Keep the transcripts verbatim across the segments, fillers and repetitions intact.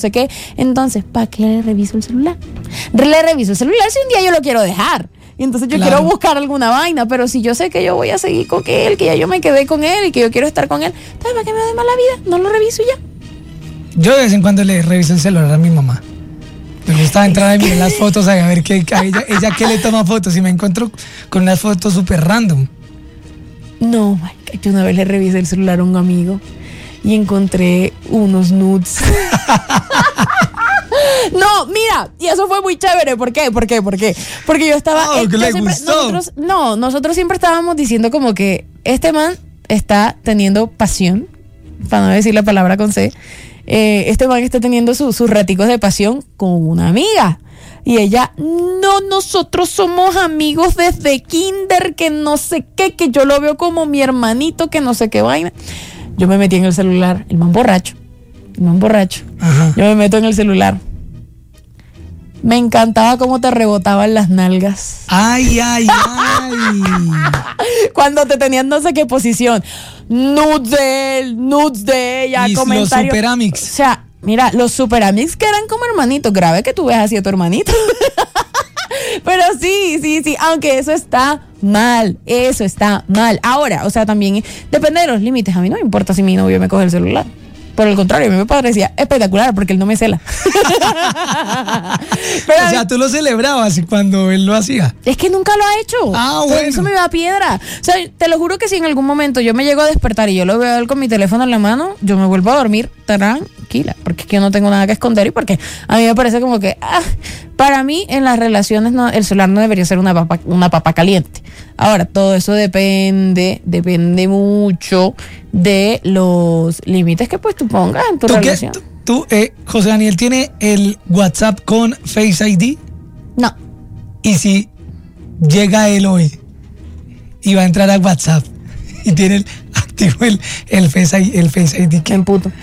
sé qué. Entonces, ¿para qué le reviso el celular? Le reviso el celular si un día yo lo quiero dejar. Y entonces yo claro. quiero buscar alguna vaina, pero si yo sé que yo voy a seguir con él, que ya yo me quedé con él y que yo quiero estar con él, entonces ¿para qué me doy mala vida? No lo reviso y ya. Yo de vez en cuando le reviso el celular a mi mamá. Me gusta entrar y mirar las fotos a ver qué, a ella, ella qué le toma fotos y me encuentro con unas fotos súper random. No, marica, yo una vez le revisé el celular a un amigo y encontré unos nudes. No, mira, y eso fue muy chévere. ¿Por qué? ¿Por qué? ¿Por qué? Porque yo estaba... Oh, eh, que yo le siempre, gustó. Nosotros, no, nosotros siempre estábamos diciendo como que este man está teniendo pasión, para no decir la palabra con C, eh, este man está teniendo su, sus raticos de pasión con una amiga. Y ella, no, nosotros somos amigos desde kinder, que no sé qué, que yo lo veo como mi hermanito, que no sé qué vaina. Yo me metí en el celular, el man borracho, el man borracho. Ajá. Yo me meto en el celular. Me encantaba cómo te rebotaban las nalgas. Ay, ay, ay. Cuando te tenían no sé qué posición. Nudes de él, nudes de ella, y comentarios. los Superamix. O sea, mira, los Superamix que eran como hermanitos. Grave que tú ves así a tu hermanito. Pero sí, sí, sí, aunque eso está mal, eso está mal. Ahora, o sea, también depende de los límites. A mí no me importa si mi novio me coge el celular. Por el contrario, a mí me parecía espectacular porque él no me cela. Pero, o sea, tú lo celebrabas cuando él lo hacía. Es que nunca lo ha hecho. Ah, Por bueno. eso me da piedra. O sea, te lo juro que si en algún momento yo me llego a despertar y yo lo veo a él con mi teléfono en la mano, yo me vuelvo a dormir tranquila, porque es que yo no tengo nada que esconder y porque a mí me parece como que, ah, para mí en las relaciones no, el celular no debería ser una papa, una papa caliente. Ahora, todo eso depende, depende mucho de los límites que pues tú pongas en tu ¿Tú relación. Qué, tú, tú eh, José Daniel, ¿tiene el WhatsApp con Face I D? No. Y si llega él hoy y va a entrar a WhatsApp y tiene el, activo el, el, Face I D, el Face I D, ¿qué? En puto.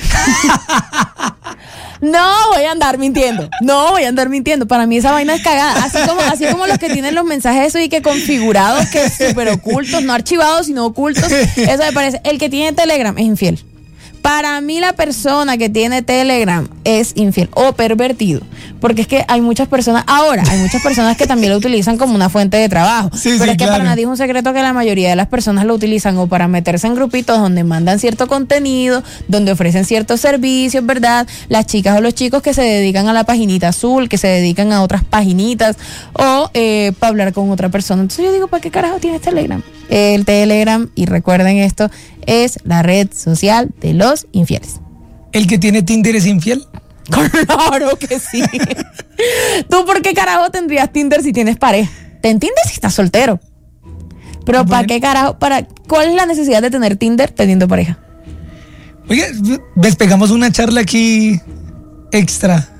No voy a andar mintiendo, no voy a andar mintiendo. Para mí esa vaina es cagada. Así como, así como los que tienen los mensajes eso y que configurados, que súper ocultos, no archivados, sino ocultos. Eso me parece. El que tiene Telegram es infiel. Para mí la persona que tiene Telegram es infiel o pervertido, porque es que hay muchas personas, ahora hay muchas personas que también lo utilizan como una fuente de trabajo, sí, pero sí, es que claro. Para nadie es un secreto que la mayoría de las personas lo utilizan o para meterse en grupitos donde mandan cierto contenido, donde ofrecen ciertos servicios, ¿verdad? Las chicas o los chicos que se dedican a la paginita azul, que se dedican a otras paginitas o eh, para hablar con otra persona. Entonces yo digo, ¿para qué carajo tienes Telegram? El Telegram, y recuerden esto, es la red social de los infieles. ¿El que tiene Tinder es infiel? Claro que sí. ¿Tú por qué carajo tendrías Tinder si tienes pareja? Te entiendes si estás soltero. Pero bueno. ¿Para qué carajo? Para, ¿cuál es la necesidad de tener Tinder teniendo pareja? Oye, despegamos una charla aquí extra.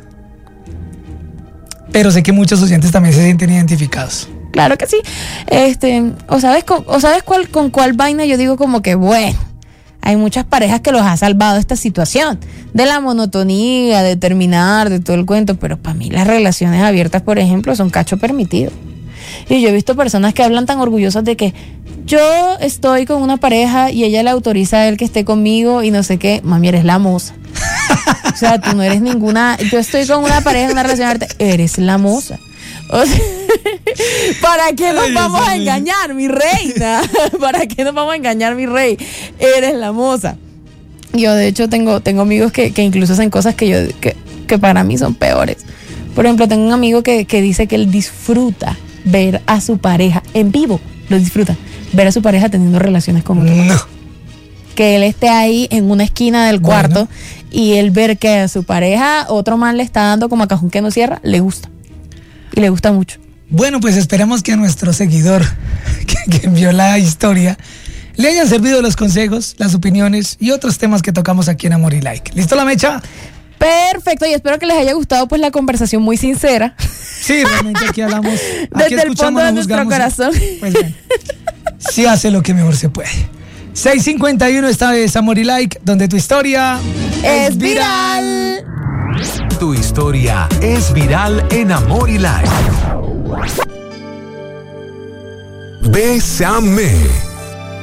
Pero sé que muchos oyentes también se sienten identificados. Claro que sí. Este, o sabes, con, o sabes cuál, con cuál vaina yo digo como que bueno, hay muchas parejas que los ha salvado esta situación de la monotonía, de terminar, de todo el cuento, pero para mí las relaciones abiertas, por ejemplo, son cacho permitido. Y yo he visto personas que hablan tan orgullosas de que yo estoy con una pareja y ella le autoriza a él que esté conmigo y no sé qué. Mami, eres la moza. O sea, tú no eres ninguna. Yo estoy con una pareja en una relación abierta. Eres la moza. O sea, ¿para qué nos Ay, vamos a engañar, mi reina? ¿Para qué nos vamos a engañar, mi rey? Eres la moza. Yo, de hecho, tengo, tengo amigos que, que incluso hacen cosas que, yo, que, que para mí son peores. Por ejemplo, tengo un amigo que, que dice que él disfruta ver a su pareja en vivo. Lo disfruta. Ver a su pareja teniendo relaciones con otro. No. Que él esté ahí en una esquina del cuarto bueno. y él ver que a su pareja otro man le está dando como a cajón que no cierra, le gusta. Y le gusta mucho. Bueno, pues esperemos que a nuestro seguidor que, que envió la historia le hayan servido los consejos, las opiniones y otros temas que tocamos aquí en Amor y Like. ¿Listo la mecha? Perfecto, y espero que les haya gustado pues la conversación muy sincera. Sí, realmente aquí hablamos, aquí desde el fondo de nuestro corazón. Pues bien, sí hace lo que mejor se puede. seis cincuenta y uno, esta vez Amor y Like, donde tu historia es, es viral. Tu historia es viral en Amor y Like. Bésame.